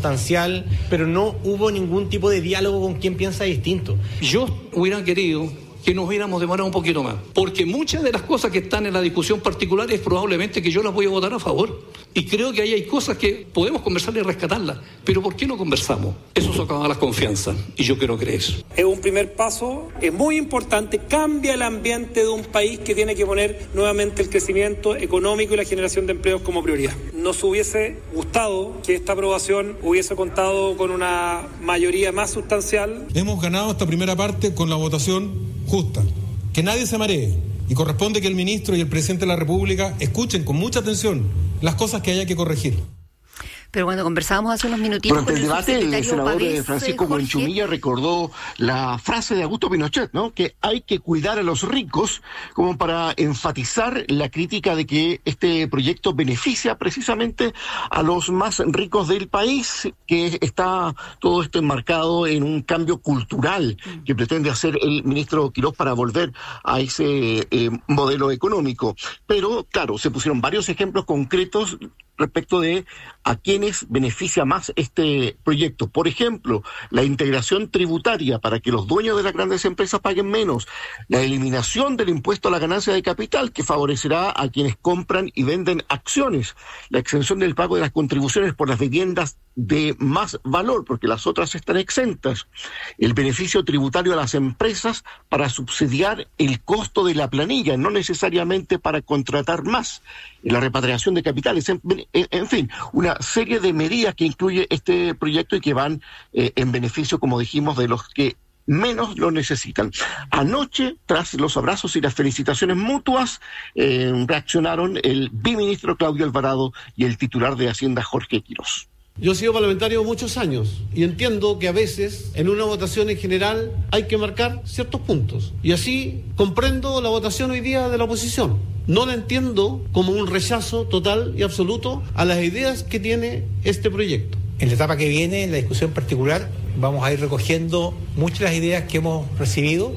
sustancial, pero no hubo ningún tipo de diálogo con quien piensa distinto. Yo hubiera querido que nos hubiéramos demorado un poquito más, porque muchas de las cosas que están en la discusión particular es probablemente que yo las voy a votar a favor, y creo que ahí hay cosas que podemos conversar y rescatarlas, pero ¿por qué no conversamos? Eso socava la confianza, y yo quiero creer eso. Es un primer paso, es muy importante, cambia el ambiente de un país que tiene que poner nuevamente el crecimiento económico y la generación de empleos como prioridad. Nos hubiese gustado que esta aprobación hubiese contado con una mayoría más sustancial. Hemos ganado esta primera parte con la votación justa, que nadie se maree, y corresponde que el ministro y el presidente de la República escuchen con mucha atención las cosas que haya que corregir. Pero cuando conversábamos hace unos minutitos durante el debate, el senador Francisco Jorge Buenchumilla recordó la frase de Augusto Pinochet, ¿no? Que hay que cuidar a los ricos, como para enfatizar la crítica de que este proyecto beneficia precisamente a los más ricos del país, que está todo esto enmarcado en un cambio cultural que pretende hacer el ministro Quirós para volver a ese modelo económico. Pero, claro, se pusieron varios ejemplos concretos respecto de a quienes beneficia más este proyecto. Por ejemplo, la integración tributaria para que los dueños de las grandes empresas paguen menos, la eliminación del impuesto a la ganancia de capital, que favorecerá a quienes compran y venden acciones, la exención del pago de las contribuciones por las viviendas de más valor, porque las otras están exentas, el beneficio tributario a las empresas para subsidiar el costo de la planilla, no necesariamente para contratar más, la repatriación de capitales, en fin, una serie de medidas que incluye este proyecto y que van en beneficio, como dijimos, de los que menos lo necesitan. Anoche, tras los abrazos y las felicitaciones mutuas, reaccionaron el biministro Claudio Alvarado y el titular de Hacienda Jorge Quirós. Yo he sido parlamentario muchos años y entiendo que a veces en una votación en general hay que marcar ciertos puntos. Y así comprendo la votación hoy día de la oposición. No la entiendo como un rechazo total y absoluto a las ideas que tiene este proyecto. En la etapa que viene, en la discusión particular, vamos a ir recogiendo muchas de las ideas que hemos recibido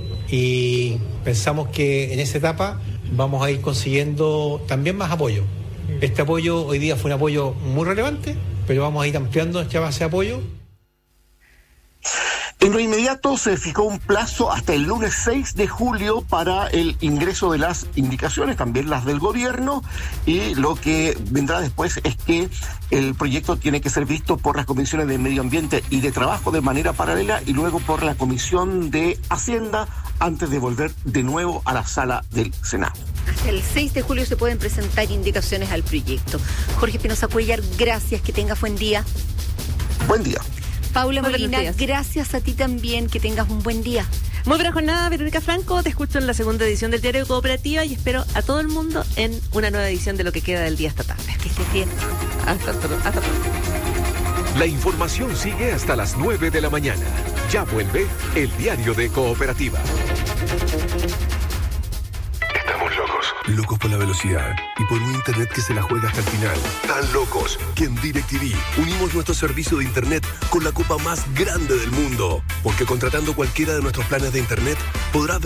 y pensamos que en esa etapa vamos a ir consiguiendo también más apoyo. Este apoyo hoy día fue un apoyo muy relevante, pero vamos a ir ampliando nuestra base de apoyo. En lo inmediato se fijó un plazo hasta el lunes 6 de julio para el ingreso de las indicaciones, también las del gobierno, y lo que vendrá después es que el proyecto tiene que ser visto por las comisiones de Medio Ambiente y de Trabajo de manera paralela y luego por la Comisión de Hacienda antes de volver de nuevo a la sala del Senado. Hasta el 6 de julio se pueden presentar indicaciones al proyecto. Jorge Espinosa Cuéllar, gracias, que tengas buen día. Buen día. Paula Molina, gracias a ti también, que tengas un buen día. Muy buena jornada, Verónica Franco, te escucho en la segunda edición del Diario de Cooperativa y espero a todo el mundo en una nueva edición de Lo que queda del día esta tarde. Que estés bien. Hasta pronto. La información sigue hasta las 9 de la mañana. Ya vuelve el Diario de Cooperativa. Estamos locos. Locos por la velocidad y por un internet que se la juega hasta el final. Tan locos que en DirecTV unimos nuestro servicio de internet con la copa más grande del mundo. Porque contratando cualquiera de nuestros planes de internet podrás ver